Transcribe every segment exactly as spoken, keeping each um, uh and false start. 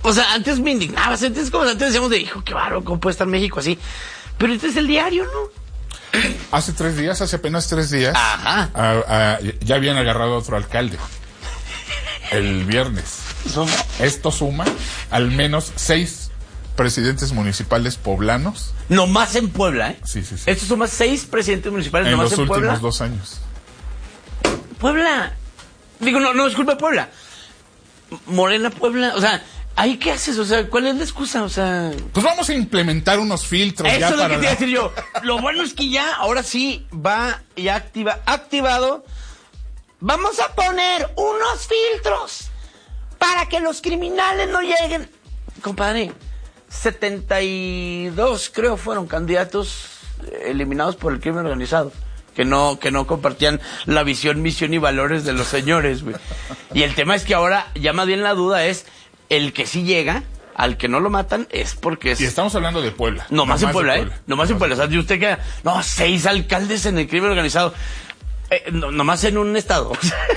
O sea, antes me indignaba, antes como antes decíamos de, hijo, qué bárbaro, ¿cómo puede estar México así? Pero este es el diario, ¿no? Hace tres días, hace apenas tres días, Ajá. A, a, ya habían agarrado a otro alcalde. El viernes. ¿Suma? Esto suma al menos seis presidentes municipales poblanos. Nomás en Puebla, ¿eh? Sí, sí, sí. Esto suma seis presidentes municipales En nomás los en Puebla. últimos dos años. Puebla. Digo, no, no, disculpa, Puebla. Morena, Puebla. O sea, ¿ahí qué haces? O sea, ¿cuál es la excusa? O sea... Pues vamos a implementar unos filtros. Eso ya es lo para que te iba a la... decir yo. Lo bueno es que ya, ahora sí, va ya activa, activado. Vamos a poner unos filtros para que los criminales no lleguen. Compadre, setenta y dos creo fueron candidatos eliminados por el crimen organizado. Que no, que no compartían la visión, misión y valores de los señores, güey. Y el tema es que ahora, ya más bien la duda es, el que sí llega, al que no lo matan, es porque es... Y estamos hablando de Puebla. No más en Puebla, de ¿eh? No más en Puebla. O sea, y usted queda... No, seis alcaldes en el crimen organizado. Eh, no, nomás en un estado.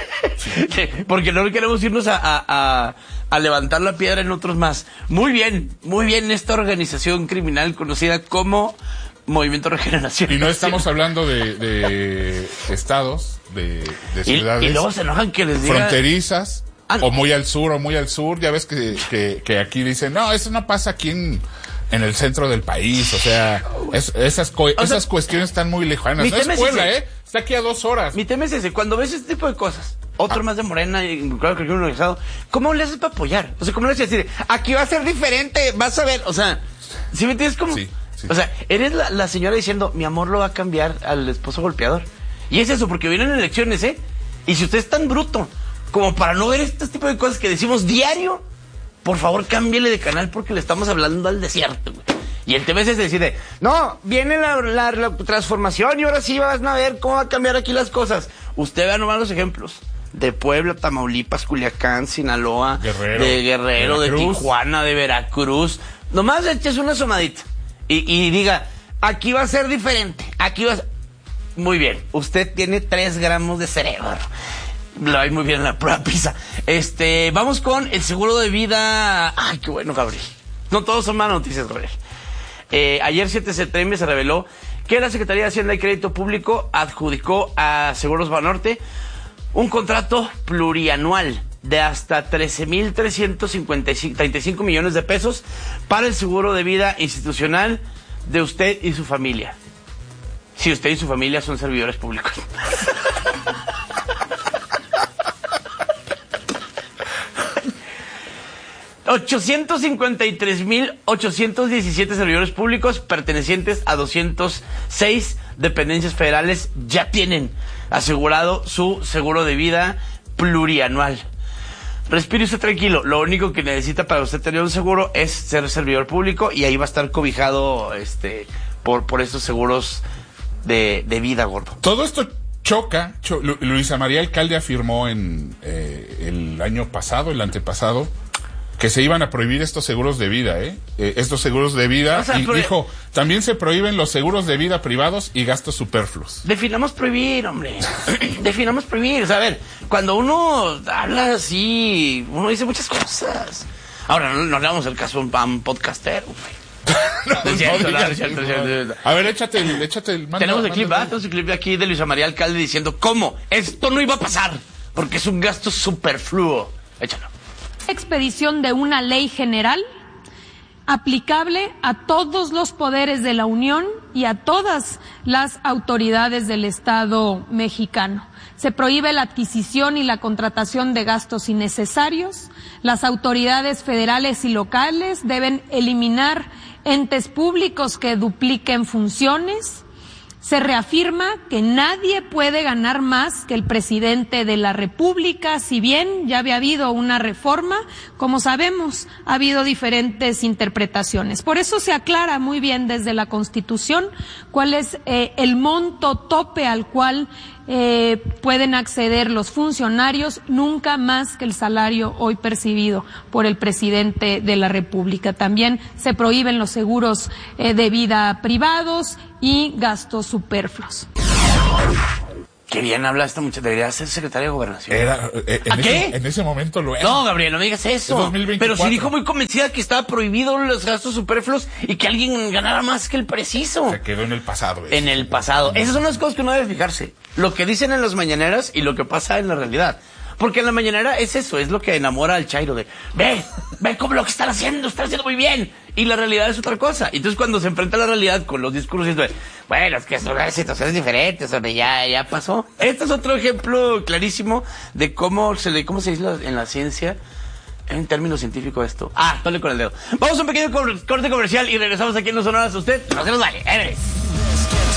Porque no queremos irnos a, a, a, a levantar la piedra en otros más. Muy bien, muy bien esta organización criminal conocida como Movimiento Regeneración. Y no estamos hablando de, de estados, de, de ciudades. Y, y luego se enojan que les diga... Fronterizas, ah, o muy al sur, o muy al sur. Ya ves que, que, que aquí dicen, no, eso no pasa aquí en... en el centro del país, o sea, es, esas co- o esas sea, cuestiones están muy lejanas. No es Puebla, ¿eh? Está aquí a dos horas. Mi tema es ese, cuando ves este tipo de cosas, otro ah. más de Morena, y claro que el crimen organizado, ¿cómo le haces para apoyar? O sea, ¿cómo le haces decir, aquí va a ser diferente, vas a ver? O sea, ¿sí me entiendes cómo? Sí, sí. O sea, eres la, la señora diciendo, mi amor lo va a cambiar al esposo golpeador. Y es eso, porque vienen elecciones, ¿eh? Y si usted es tan bruto como para no ver este tipo de cosas que decimos diario, por favor, cámbiele de canal porque le estamos hablando al desierto, güey. Y el tema es decir, no, viene la, la, la transformación y ahora sí vas a ver cómo va a cambiar aquí las cosas. Usted vea nomás los ejemplos de Puebla, Tamaulipas, Culiacán, Sinaloa, Guerrero, de Guerrero, Veracruz. de Tijuana, de Veracruz. Nomás eches una asomadita y, y diga, aquí va a ser diferente, aquí va a ser... Muy bien, usted tiene tres gramos de cerebro. Lo hay muy bien en la prueba PISA. Este, vamos con el seguro de vida. Ay, qué bueno, Gabriel. No todos son malas noticias, Gabriel. Eh, ayer siete de septiembre se reveló que la Secretaría de Hacienda y Crédito Público adjudicó a Seguros Banorte un contrato plurianual de hasta trece mil trescientos treinta y cinco millones de pesos para el seguro de vida institucional de usted y su familia. Si usted y su familia son servidores públicos. ochocientos cincuenta y tres mil ochocientos diecisiete servidores públicos pertenecientes a doscientas seis dependencias federales ya tienen asegurado su seguro de vida plurianual. Respire usted tranquilo, lo único que necesita para usted tener un seguro es ser servidor público y ahí va a estar cobijado este por, por estos seguros de, de vida, gordo. Todo esto choca. Cho- Lu- Luisa María Alcalde afirmó en eh, el año pasado, el antepasado, que se iban a prohibir estos seguros de vida, ¿eh? eh estos seguros de vida, o sea, y pero... dijo, también se prohíben los seguros de vida privados y gastos superfluos. Definamos prohibir, hombre. Definamos prohibir. O sea, a ver, cuando uno habla así, uno dice muchas cosas. Ahora, no, no le damos el caso a un podcastero, güey. No, no cierto, no, cierto, cierto. A ver, échate el, échate el mando, Tenemos el mando, clip, mando. ¿verdad? Tenemos el clip aquí de Luisa María Alcalde diciendo, ¿cómo? Esto no iba a pasar, porque es un gasto superfluo. Échalo. Expedición de una ley general aplicable a todos los poderes de la Unión y a todas las autoridades del Estado mexicano. Se prohíbe la adquisición y la contratación de gastos innecesarios. Las autoridades federales y locales deben eliminar entes públicos que dupliquen funciones. Se reafirma que nadie puede ganar más que el presidente de la República, si bien ya había habido una reforma, como sabemos, ha habido diferentes interpretaciones. Por eso se aclara muy bien desde la Constitución cuál es eh, el monto tope al cual eh, pueden acceder los funcionarios, nunca más que el salario hoy percibido por el presidente de la República. También se prohíben los seguros eh, de vida privados y gastos superfluos. Qué bien habla esta muchacha, debería ser secretaria de Gobernación. Era, eh, en ¿A ese, qué? En ese momento lo era. No, Gabriel, no me digas eso. dos mil veinticuatro. Pero sí dijo muy convencida que estaba prohibido los gastos superfluos y que alguien ganara más que el preciso. Se quedó en el pasado. Eso. En el pasado. Esas son las cosas que uno debe fijarse. Lo que dicen en las mañaneras y lo que pasa en la realidad. Porque en la mañanera es eso, es lo que enamora al chairo de, ve, ve cómo lo que están haciendo, están haciendo muy bien. Y la realidad es otra cosa. Entonces cuando se enfrenta la realidad con los discursos de, bueno, es que son situaciones diferentes, donde ya, ya pasó. Este es otro ejemplo clarísimo de cómo se le, cómo se dice en la ciencia, en términos científicos esto. Ah, dale con el dedo. Vamos a un pequeño corte comercial y regresamos aquí en Los Sonoras. Usted no se nos vale. Eres.